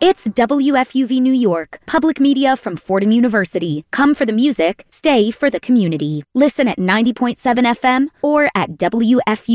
It's WFUV New York, public media from Fordham University. Come for the music, stay for the community. Listen at 90.7 FM or at WFUV.